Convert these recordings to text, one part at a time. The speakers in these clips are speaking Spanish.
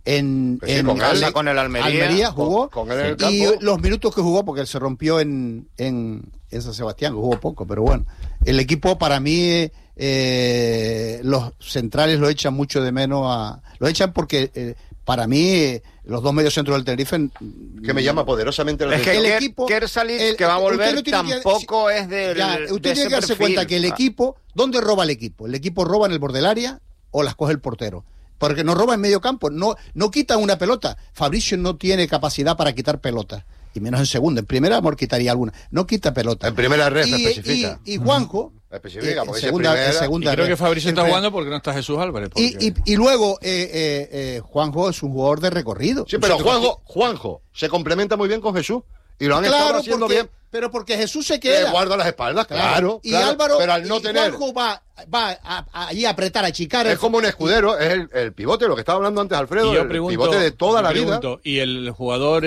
con el Almería jugó, con él y los minutos que jugó, porque él se rompió en San Sebastián, que jugó poco, pero bueno, el equipo para mí, los centrales lo echan mucho de menos lo echan porque para mí los dos mediocentros del Tenerife, que me llama poderosamente la atención. Es que el equipo Kersalic, que va a volver, tampoco es usted tiene que darse cuenta que el equipo, ¿dónde roba el equipo? El equipo roba en el borde del área o las coge el portero, porque no roba en medio campo, no quitan una pelota. Fabricio no tiene capacidad para quitar pelotas, y menos en segunda. En primera, amor, quitaría alguna. No quita pelota. En primera red se especifica. Y Juanjo, especifica, porque segunda y creo red. Que Fabricio está jugando porque no está Jesús Álvarez. Y luego, Juanjo es un jugador de recorrido. Sí, pero Juanjo se complementa muy bien con Jesús. Y lo han estado haciendo bien. Pero porque Jesús se queda. Le guarda las espaldas, claro. Y Álvaro, pero al no tener. Juanjo va allí a apretar, a achicar. Es como un escudero, es el pivote, lo que estaba hablando antes Alfredo, el pivote de toda la vida. Y el jugador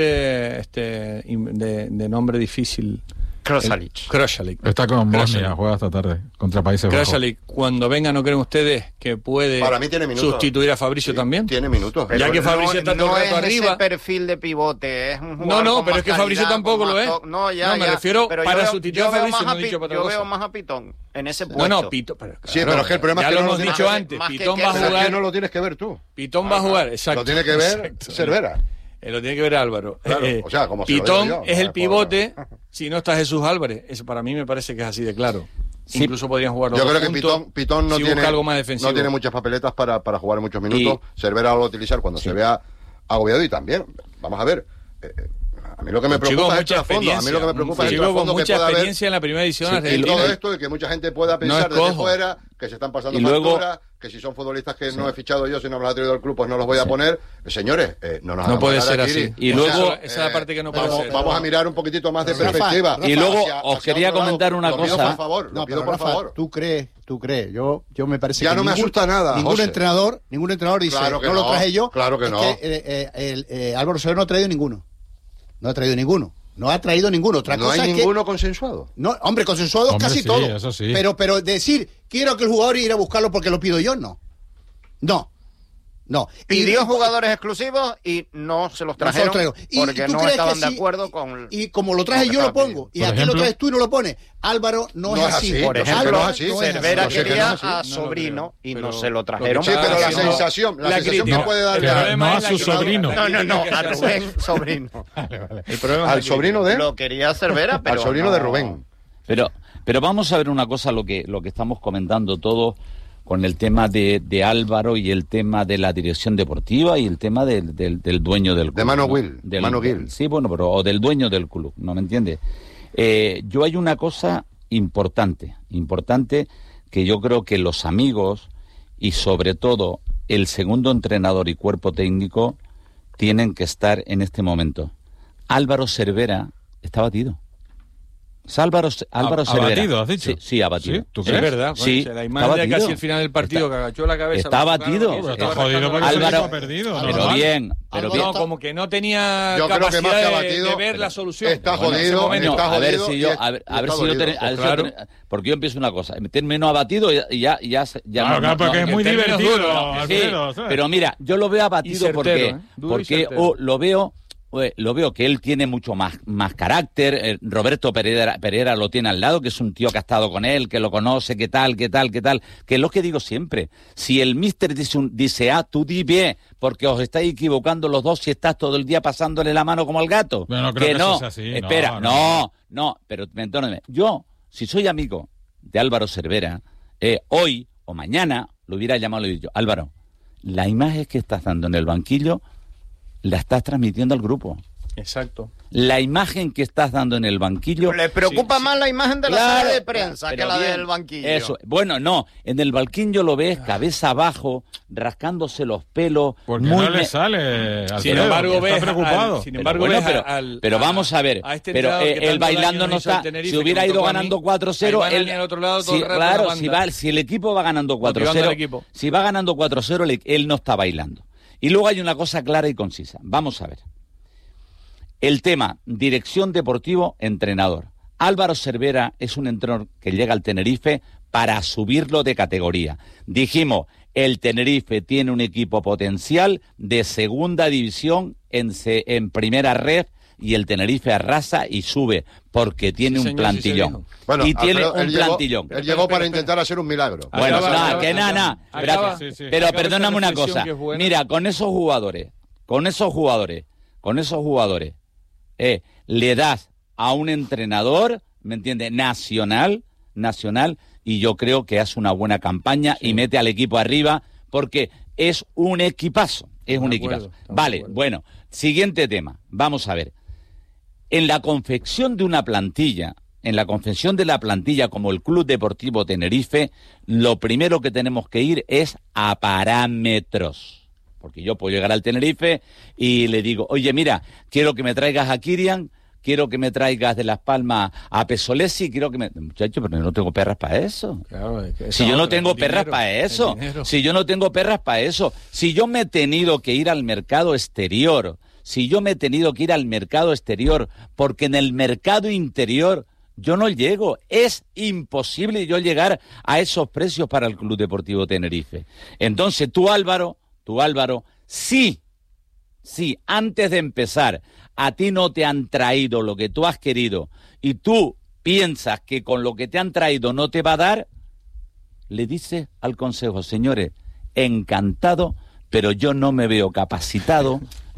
de nombre difícil. Krošalic. Está con Bosnia, juega esta tarde contra Países Bajos. Krošalic, cuando venga, ¿no creen ustedes que puede sustituir a Fabricio también? Tiene minutos. Ya que Fabricio está todo el rato arriba. Ese perfil de pivote, es un jugador pero es que Fabricio tampoco lo es. Me refiero para sustituir a Fabricio. Yo veo más a Pitón en ese puesto. Pitón. Sí, pero es que el problema es que ya lo hemos dicho antes. Pitón va a jugar. No lo tienes que ver tú. Pitón va a jugar, exacto. Lo tiene que ver Cervera. Lo tiene que ver Álvaro. Claro, o sea, como Pitón es el pivote si no está Jesús Álvarez. Eso para mí me parece que es así de claro. Sí. Incluso podrían jugar los dos juntos. Yo creo que Pitón no tiene algo más defensivo. No tiene muchas papeletas para jugar muchos minutos. Cervera lo va a utilizar cuando se vea agobiado, y también, vamos a ver, a mí lo que me preocupa es el trasfondo. A mí lo que me preocupa es el trasfondo con mucha experiencia en la primera edición. Y todo esto, y que mucha gente pueda pensar desde fuera que se están pasando facturas, que si son futbolistas que no he fichado yo, si no me lo ha traído el club, pues no los voy a poner. Señores, no puede ser así. Y luego, esa es la parte que no puede ser. Vamos a mirar un poquitito más de perspectiva. Y luego os quería comentar una cosa. Lo pido por favor. Tú crees. Yo me parece ya que no me asusta nada. Ningún entrenador dice, claro que no lo traje yo. Claro que no. Álvaro Soler no ha traído ninguno. No ha traído ninguno. Otra ¿No cosa hay es ninguno consensuado? No, hombre, consensuado casi sí, todo. Eso sí. Pero decir, quiero que el jugador ir a buscarlo porque lo pido yo, no. Pidió jugadores exclusivos y no se los trajeron porque no estaban de acuerdo con... Y como lo traje yo, lo pongo. Y aquí lo traes tú y no lo pones. Álvaro no es así. Por ejemplo, no es así. Cervera quería a Sobrino y no se lo trajeron. Sí, pero la sensación que puede dar... No a su sobrino. No, a Rubén Sobrino. El problema al sobrino de... Lo quería Cervera, pero... Al sobrino de Rubén. Pero vamos a ver una cosa, lo que estamos comentando todos, con el tema de Álvaro y el tema de la dirección deportiva y el tema del dueño del club. De Mano Gil. Mano Gil. Sí, bueno, o del dueño del club, ¿no me entiende? Yo hay una cosa importante, que yo creo que los amigos y sobre todo el segundo entrenador y cuerpo técnico tienen que estar en este momento. Álvaro Cervera está batido. Álvaro Cervera. ¿Abatido, has dicho? Sí, abatido. ¿Sí? ¿Tú crees? Es verdad. Sí, la imagen de casi el final del partido que agachó la cabeza. Está abatido. Está jodido porque Álvaro, ha perdido. Pero bien. No, como que no tenía yo capacidad creo que más que abatido, de ver la solución. Está jodido. A ver si yo porque yo empiezo una cosa, meterme menos abatido y ya claro, porque es muy divertido, Alfredo, sí, pero mira, yo lo veo abatido porque lo veo que él tiene mucho más carácter. Roberto Pereira lo tiene al lado, que es un tío que ha estado con él, que lo conoce, que tal, que es lo que digo siempre. Si el míster dice A, tú di B, porque os estáis equivocando los dos si estás todo el día pasándole la mano como al gato. Pero no creo que eso sea así. Espera, no, pero perdóname. Yo, si soy amigo de Álvaro Cervera, hoy o mañana lo hubiera llamado y le dicho, Álvaro, la imagen que estás dando en el banquillo la estás transmitiendo al grupo. Exacto. La imagen que estás dando en el banquillo... Le preocupa más la imagen de la sala de prensa que la del banquillo. Eso. Bueno, no. En el banquillo lo ves cabeza abajo, rascándose los pelos. Porque no le sale. Sin embargo, está preocupado. Pero vamos a ver. Pero él bailando no está... Si hubiera ido ganando 4-0... Si el equipo va ganando 4-0... Si va ganando 4-0, él no está bailando. Y luego hay una cosa clara y concisa. Vamos a ver. El tema, dirección deportivo, entrenador. Álvaro Cervera es un entrenador que llega al Tenerife para subirlo de categoría. Dijimos, El Tenerife tiene un equipo potencial de segunda división en primera red, y el Tenerife arrasa y sube porque tiene un plantillón. Bueno, y tiene un plantillón. Él llegó para intentar hacer un milagro. Bueno, pero perdóname una cosa. Mira, con esos jugadores, le das a un entrenador, ¿me entiendes? Nacional, y yo creo que hace una buena campaña y mete al equipo arriba porque es un equipazo. Vale, bueno, siguiente tema. Vamos a ver. En la confección de una plantilla, como el Club Deportivo Tenerife, lo primero que tenemos que ir es a parámetros. Porque yo puedo llegar al Tenerife y le digo, oye, mira, quiero que me traigas a Kirian, quiero que me traigas de Las Palmas a Pesolesi, muchacho, pero yo no tengo perras para eso. Claro, si yo no tengo perras para eso, si yo me he tenido que ir al mercado exterior, porque en el mercado interior yo no llego, es imposible yo llegar a esos precios para el Club Deportivo Tenerife. Entonces tú, Álvaro, sí, antes de empezar, a ti no te han traído lo que tú has querido y tú piensas que con lo que te han traído no te va a dar, le dices al consejo, señores, encantado, pero yo no me veo capacitado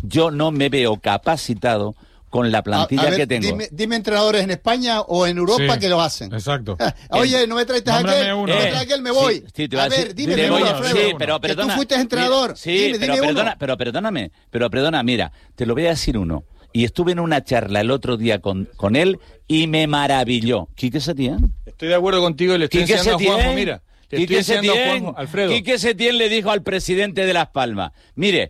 con la plantilla que tengo. Dime entrenadores en España o en Europa que lo hacen. Exacto. Oye, no me traes aquel, me voy. A ver, dime uno, Alfredo. Pero perdona, tú fuiste entrenador. Pero perdona, mira, te lo voy a decir uno. Y estuve en una charla el otro día con él y me maravilló. ¿Quique Setién? Estoy de acuerdo contigo y le estoy diciendo a Juanjo, mira. Quique Setién le dijo al presidente de Las Palmas, mire,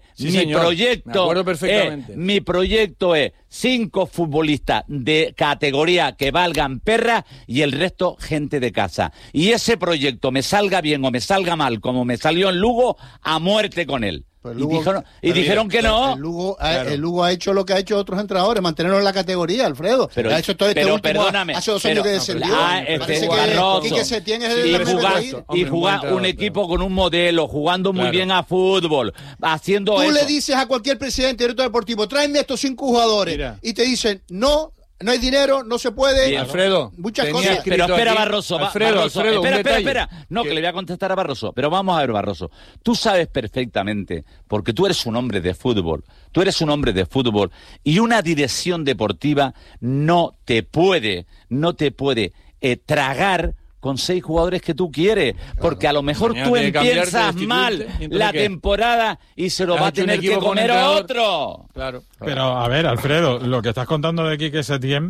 mi proyecto es 5 futbolistas de categoría que valgan perras y el resto gente de casa. Y ese proyecto me salga bien o me salga mal, como me salió en Lugo, a muerte con él. Dijeron que no. El Lugo ha hecho lo que ha hecho otros entrenadores, mantenerlo en la categoría, Alfredo. Ha hecho todo perdóname. Hace 2 años que descendió. Y jugar un equipo con un modelo, jugando muy bien a fútbol, haciendo eso. Tú le dices a cualquier presidente de director deportivo, tráeme estos 5 jugadores. Y te dicen, no hay dinero, no se puede. Bien, Alfredo, muchas cosas. Pero espera, Barroso. Alfredo, espera. No, que le voy a contestar a Barroso. Pero vamos a ver, Barroso. Tú sabes perfectamente, porque tú eres un hombre de fútbol. Y una dirección deportiva no te puede tragar con 6 jugadores que tú quieres, porque a lo mejor tú empiezas mal la temporada y se lo va a tener que comer a otro. Claro. Pero a ver, Alfredo, lo que estás contando de Quique Setién,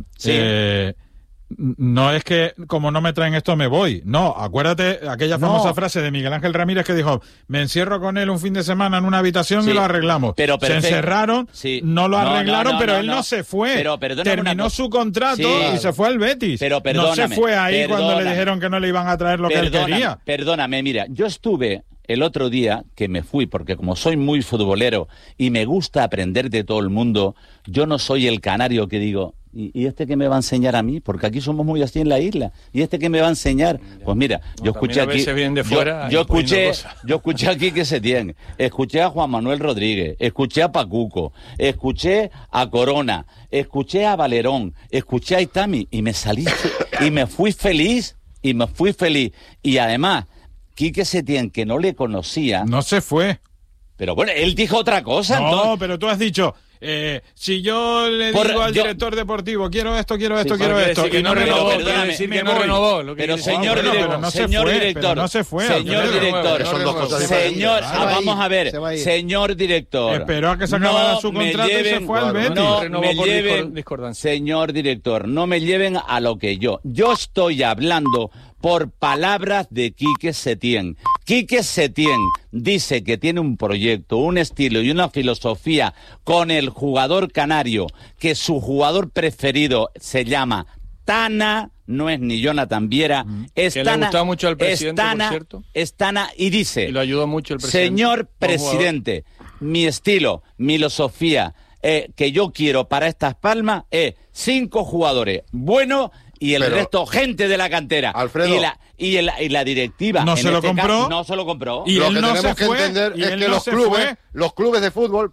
no es que como no me traen esto me voy. No, acuérdate aquella famosa frase de Miguel Ángel Ramírez que dijo, me encierro con él un fin de semana en una habitación y lo arreglamos. Se encerraron, no lo arreglaron, pero él no se fue. Terminó su contrato y se fue al Betis. No se fue ahí cuando le dijeron que no le iban a traer lo que él quería. Perdóname, mira, yo estuve el otro día que me fui, porque como soy muy futbolero y me gusta aprender de todo el mundo, yo no soy el canario que digo, ¿y este qué me va a enseñar a mí? Porque aquí somos muy así en la isla. ¿Y este qué me va a enseñar? Pues mira, yo escuché aquí... Yo escuché aquí que Setién, escuché a Juan Manuel Rodríguez, escuché a Pacuco, escuché a Corona, escuché a Valerón, escuché a Itami y me salí y me fui feliz. Y además, Quique Setién, que no le conocía... No se fue. Pero bueno, él dijo otra cosa. No, entonces... pero tú has dicho... si yo le digo al director deportivo, quiero esto, quiero esto, que no renovó, pero señor director, no se fue. Señor director, vamos a ver, señor director. Esperó a que se acabara su contrato y se fue al Betis. Señor director, no me lleven a lo que yo estoy hablando por palabras de Quique Setién. Quique Setién dice que tiene un proyecto, un estilo y una filosofía con el jugador canario, que su jugador preferido se llama Tana, no es ni Jonathan Viera, es que Tana, le gustaba mucho al presidente, por cierto. Es Tana, y dice, y lo ayudó mucho el presidente. Señor presidente, mi estilo, mi filosofía que yo quiero para estas Palmas es 5 jugadores buenos y el resto, gente de la cantera, Alfredo, y la directiva no se lo compró. No se lo compró. Y lo que tenemos que entender es que los clubes de fútbol